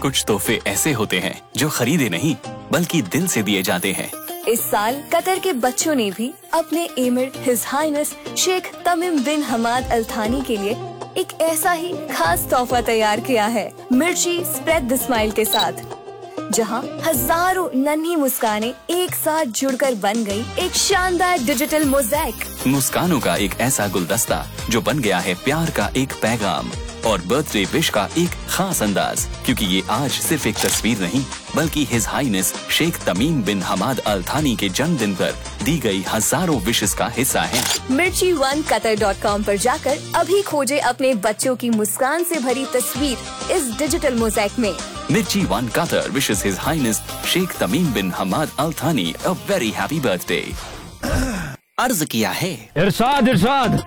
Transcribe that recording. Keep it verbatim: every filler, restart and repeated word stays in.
कुछ तोहफे ऐसे होते हैं जो खरीदे नहीं बल्कि दिल से दिए जाते हैं। इस साल कतर के बच्चों ने भी अपने emir his highness Sheikh Tamim बिन हमाद अल थानी के लिए एक ऐसा ही खास तोहफा तैयार किया है, मिर्ची स्प्रेड द स्माइल के साथ, जहां हजारों नन्ही मुस्कानें एक साथ जुड़कर बन गई एक शानदार डिजिटल मोज़ेक। मुस्कानों का एक ऐसा गुलदस्ता जो बन गया है प्यार का एक पैगाम और बर्थडे विश का एक खास अंदाज, क्योंकि ये आज सिर्फ एक तस्वीर नहीं बल्कि हिज हाइनेस शेख तमीम बिन हमाद अल थानी के जन्मदिन पर दी गई हजारों विशेस का हिस्सा है। मिर्ची वन कतर डॉट कॉम पर जाकर अभी खोजे अपने बच्चों की मुस्कान से भरी तस्वीर इस डिजिटल मोज़ेक में। मिर्ची one Qatar wishes his highness Sheikh Tamim बिन हमाद अल थानी अ वेरी हैप्पी बर्थडे। अर्ज किया है इरशाद इरशाद